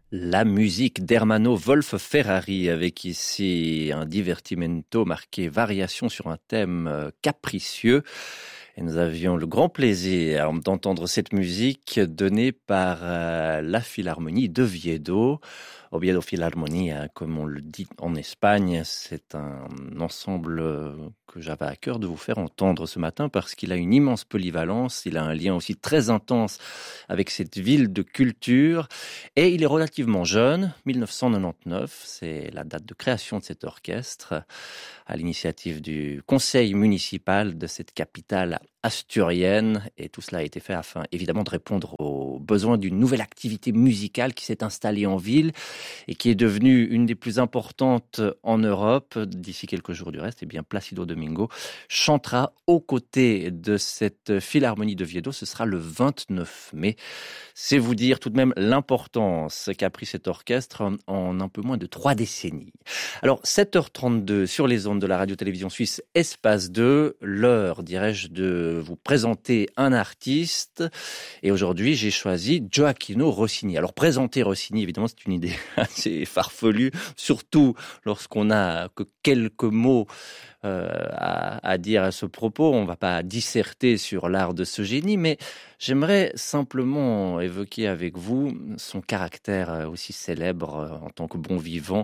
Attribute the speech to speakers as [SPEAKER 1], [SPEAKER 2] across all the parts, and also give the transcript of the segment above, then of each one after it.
[SPEAKER 1] La musique d'Ermanno Wolf Ferrari avec ici un divertimento marqué variation sur un thème capricieux. Et nous avions le grand plaisir d'entendre cette musique donnée par la Philharmonie d'Oviedo. Oviedo Philharmonia, comme on le dit en Espagne, c'est un ensemble que j'avais à cœur de vous faire entendre ce matin parce qu'il a une immense polyvalence, il a un lien aussi très intense avec cette ville de culture et il est relativement jeune, 1999, c'est la date de création de cet orchestre à l'initiative du conseil municipal de cette capitale asturienne et tout cela a été fait afin évidemment de répondre aux besoins d'une nouvelle activité musicale qui s'est installée en ville et qui est devenue une des plus importantes en Europe. D'ici quelques jours du reste, eh bien Placido Domingo chantera aux côtés de cette Philharmonie d'Oviedo. Ce sera le 29 mai. C'est vous dire tout de même l'importance qu'a pris cet orchestre en un peu moins de 3 décennies. Alors 7h32 sur les ondes de la radio-télévision suisse Espace 2, l'heure, dirais-je, de vous présenter un artiste. Et aujourd'hui, j'ai choisi Gioachino Rossini. Alors présenter Rossini, évidemment, c'est une idée assez farfelue, surtout lorsqu'on a que quelques mots à dire à ce propos. On ne va pas disserter sur l'art de ce génie, mais j'aimerais simplement évoquer avec vous son caractère aussi célèbre en tant que bon vivant,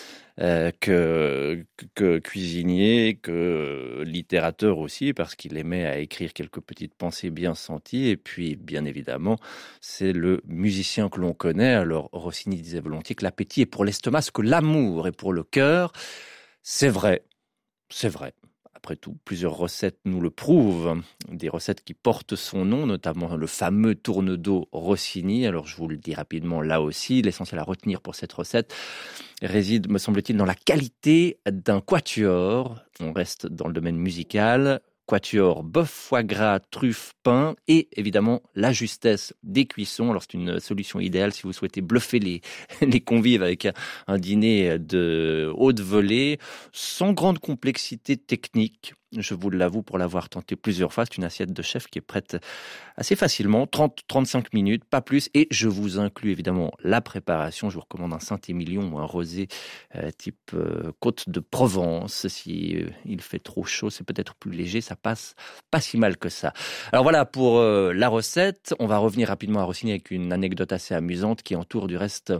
[SPEAKER 1] que cuisinier, que littérateur aussi, parce qu'il aimait à écrire quelques petites pensées bien senties. Et puis, bien évidemment, c'est le musicien que l'on connaît. Alors, Rossini disait volontiers que l'appétit est pour l'estomac, ce que l'amour est pour le cœur. C'est vrai. C'est vrai. Après tout, plusieurs recettes nous le prouvent. Des recettes qui portent son nom, notamment le fameux tourne-dos Rossini. Alors, je vous le dis rapidement là aussi. L'essentiel à retenir pour cette recette réside, me semble-t-il, dans la qualité d'un quatuor. On reste dans le domaine musical. Quatuor, bœuf, foie gras, truffe, pain et évidemment la justesse des cuissons. Alors c'est une solution idéale si vous souhaitez bluffer les convives avec un dîner de haute volée, sans grande complexité technique. Je vous l'avoue pour l'avoir tenté plusieurs fois, c'est une assiette de chef qui est prête assez facilement, 30-35 minutes, pas plus. Et je vous inclus évidemment la préparation. Je vous recommande un Saint-Émilion ou un rosé type Côte de Provence. Si il fait trop chaud, c'est peut-être plus léger, ça passe pas si mal que ça. Alors voilà pour la recette. On va revenir rapidement à Rossini avec une anecdote assez amusante qui entoure du reste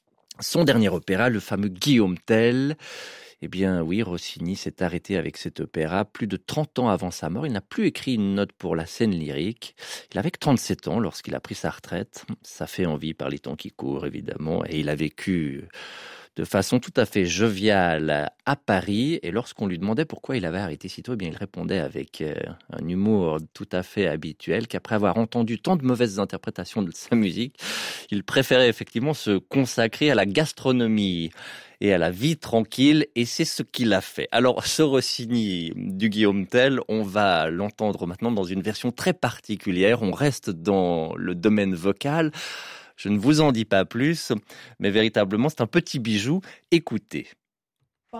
[SPEAKER 1] son dernier opéra, le fameux Guillaume Tell. Eh bien oui, Rossini s'est arrêté avec cet opéra plus de 30 ans avant sa mort. Il n'a plus écrit une note pour la scène lyrique. Il avait 37 ans lorsqu'il a pris sa retraite. Ça fait envie par les temps qui courent, évidemment. Et il a vécu de façon tout à fait joviale à Paris. Et lorsqu'on lui demandait pourquoi il avait arrêté si tôt, eh bien, il répondait avec un humour tout à fait habituel qu'après avoir entendu tant de mauvaises interprétations de sa musique, il préférait effectivement se consacrer à la gastronomie et à la vie tranquille, et c'est ce qu'il a fait. Alors, ce Rossini du Guillaume Tell, on va l'entendre maintenant dans une version très particulière. On reste dans le domaine vocal. Je ne vous en dis pas plus, mais véritablement, c'est un petit bijou. Écoutez.